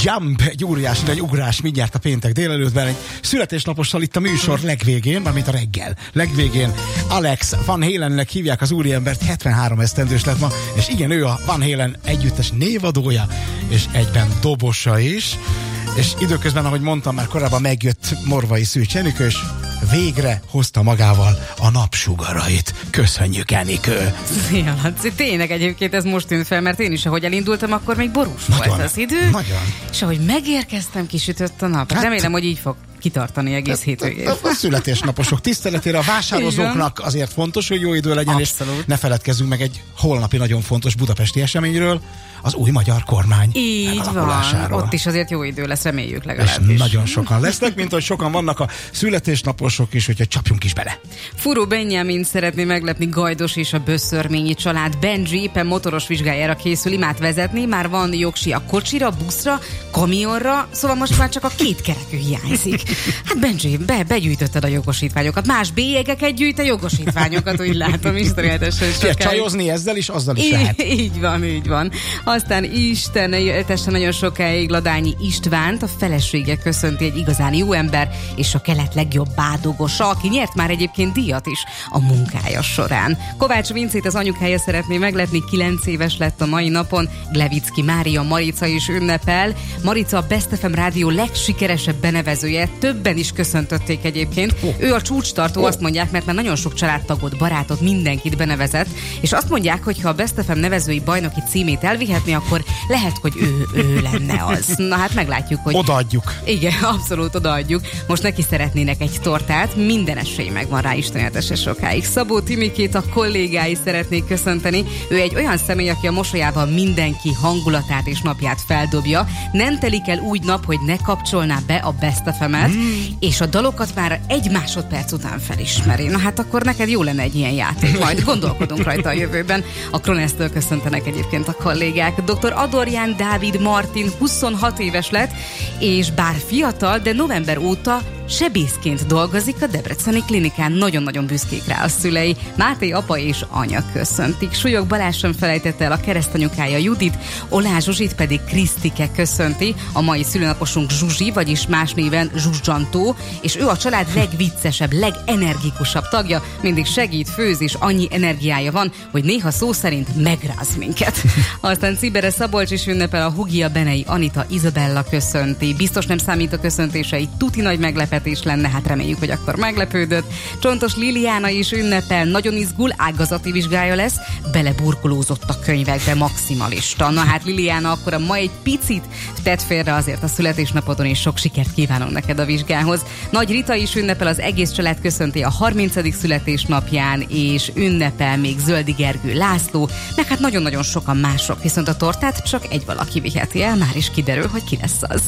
Jump, egy óriási nagy ugrás mindjárt a péntek délelőttben, egy születésnapossal itt a műsor legvégén, mármint a reggel legvégén. Alex Van Halennek hívják az úriembert, 73 esztendős lett ma, és igen, ő a Van Halen együttes névadója, és egyben dobosa is. És időközben, ahogy mondtam, már korábban megjött Morvai Szűcs Enikő, és végre hozta magával a napsugarait. Köszönjük, Enikő! Szia, Laci, tényleg egyébként ez most tűnt fel, mert én is, ahogy elindultam, akkor még borús volt az idő. Nagyon. És ahogy megérkeztem, kisütött a nap. Hát, remélem, hogy így fog kitartani egész hétvégén. A születésnaposok tiszteletére, a vásározóknak azért fontos, hogy jó idő legyen, abszolút. És ne feledkezzünk meg egy holnapi nagyon fontos budapesti eseményről, az új magyar kormány így van, ott is azért jó idő lesz, reméljük legalábbis. És nagyon sokan lesznek, mint hogy sokan vannak a születésnaposok is, úgyhogy csapjunk is bele. Furó Benjamin szeretné meglepni Gajdos és a Böszörményi család. Benji éppen motoros vizsgájára készül, imád vezetni, már van jogsi a kocsira, buszra, kamionra, szóval most már csak a két kerekű hiányzik. Hát Benji, begyűjtötted a jogosítványokat, más bélyegeket gyűjt a jogosítványokat, úgy látom, iszonyatosan sokáig. Csajozni ezzel is, azzal is lehet. Így van, így van. Aztán Isten éltesse nagyon sokáig Ladányi Istvánt, a felesége köszönti, egy igazán jó ember, és a kelet legjobb bádogosa, aki nyert már egyébként díjat is a munkája során. Kovács Vincét az anyukája szeretné meglepni, 9 éves lett a mai napon, Glevicki Mária Marica is ünnepel. Marica a Best FM rádió legsikeresebb benevezője, többen is köszöntötték egyébként. Ő a csúcstartó, azt mondják, mert már nagyon sok családtagot, barátot, mindenkit benevezett, és azt mondják, hogy ha a Best FM nevezői bajnoki címét elvihetné, akkor lehet, hogy ő lenne az. Na hát meglátjuk, hogy... Odaadjuk. Igen, abszolút odaadjuk. Most neki szeretnének egy tortát, minden esély megvan rá, Isten éltesse sokáig. Szabó Timikét a kollégái szeretnék köszönteni. Ő egy olyan személy, aki a mosolyával mindenki hangulatát és napját feldobja. Nem telik el úgy nap, hogy ne kapcsolná be a Best FM-et, és a dalokat már egy másodperc után felismeri. Na hát akkor neked jó lenne egy ilyen játék. Majd gondolkodunk rajta a jövőben. A Kronesztől köszöntenek egyébként a kollégák. Dr. Adorján Dávid Martin 26 éves lett, és bár fiatal, de november óta sebészként dolgozik a Debreceni klinikán. Nagyon-nagyon büszkék rá a szülei. Máté apa és anya köszöntik. Súlyog Balázs sem felejtette el a keresztanyukája Judit, Olá Zsuzsit pedig Krisztike köszönti. A mai szülinaposunk Zsuzsi, vagyis más néven Zsuzsantó, és ő a család legviccesebb, legenergikusabb tagja. Mindig segít, főz, és annyi energiája van, hogy néha szó szerint megráz minket. Aztán Cibere Szabolcs is ünnepel, a Hugia Benei Anita Izabella köszönti. Biztos nem számít a köszöntései, tuti nagy meglepetés lenne, hát reméljük, hogy akkor meglepődött. Csontos Liliana is ünnepel, nagyon izgul, ágazati vizsgája lesz, beleburkolózott a könyvekbe, maximalista. Na hát Liliana, akkor a ma egy picit tedd félre azért a születésnapodon, és sok sikert kívánok neked a vizsgához. Nagy Rita is ünnepel, az egész család köszönti a 30. születésnapján, és ünnepel még Zöldi Gergő László, meg hát nagyon-nagyon sokan mások, viszont a tortát csak egy valaki viheti el, már is kiderül, hogy ki lesz az.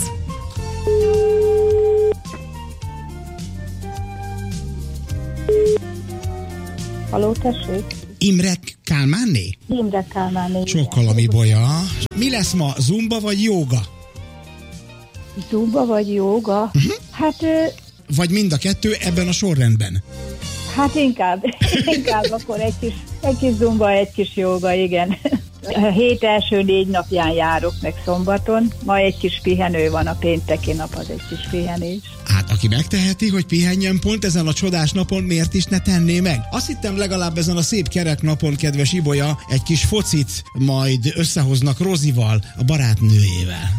Halló, tessék? Imre Kálmánné? Imre Kálmánné. Csokolami bolya. Mi lesz ma, zumba vagy jóga? Zumba vagy jóga? Hát... Vagy mind a kettő ebben a sorrendben? Hát inkább akkor egy kis zumba, egy kis jóga, igen. A hét első 4 napján járok meg szombaton, ma egy kis pihenő van, a pénteki nap az egy kis pihenés. Hát aki megteheti, hogy pihenjen pont ezen a csodás napon, miért is ne tenné meg? Azt hittem, legalább ezen a szép kerek napon, kedves Ibolya, egy kis focit majd összehoznak Rozival, a barátnőjével.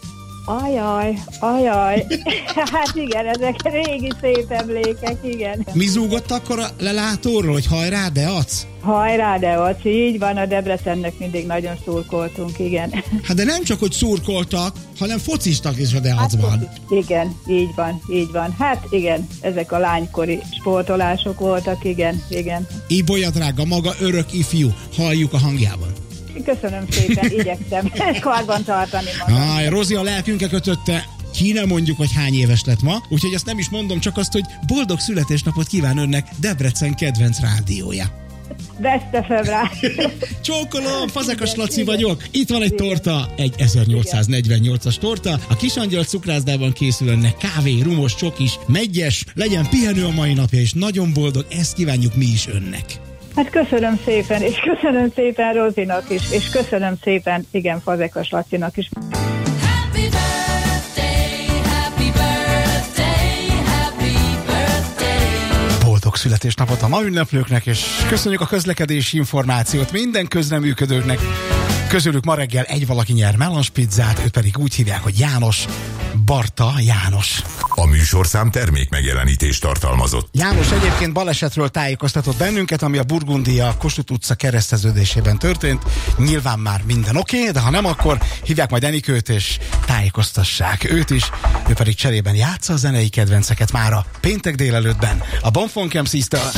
Ajaj. Hát igen, ezek régi szép emlékek, igen. Mi zúgott akkor a lelátóról, hogy hajrá, de adsz? Hajrá, de adsz, így van, a Debrecennek mindig nagyon szurkoltunk, igen. Hát de nem csak, hogy szurkoltak, hanem focistak is a Deacban. Hát, igen, így van. Hát igen, ezek a lánykori sportolások voltak, igen. Ibolya drága, maga örök ifjú, halljuk a hangjában. Köszönöm szépen, igyekszem karban tartani magam. Rozi a lelkünkre kötötte, ki nem mondjuk, hogy hány éves lett ma, úgyhogy ezt nem is mondom, csak azt, hogy boldog születésnapot kíván önnek Debrecen kedvenc rádiója. Best FM rá. Csókolom, Fazekas Laci vagyok. Itt van egy torta, egy 1848-as torta. A Kisangyal cukrászdában készül önnek kávé, rumos, csokis, meggyes. Legyen pihenő a mai napja, és nagyon boldog, ezt kívánjuk mi is önnek. Hát köszönöm szépen, és köszönöm szépen Rozinak is, és köszönöm szépen, igen, Fazekas Lacinak is. Happy birthday, happy birthday, happy birthday. Boldog születésnapot a ma ünneplőknek, és köszönjük a közlekedési információt minden közreműködőknek. Közülük ma reggel egy valaki nyer melanspizzát, őt pedig úgy hívják, hogy János, Barta János. A műsorszám termék megjelenítést tartalmazott. János egyébként balesetről tájékoztatott bennünket, ami a Burgundia Kossuth utca kereszteződésében történt. Nyilván már minden oké, de ha nem, akkor hívják majd Enikőt és tájékoztassák őt is. Ő pedig cserében játsza a zenei kedvenceket már a péntek délelőttben a Bonfunk MC-től.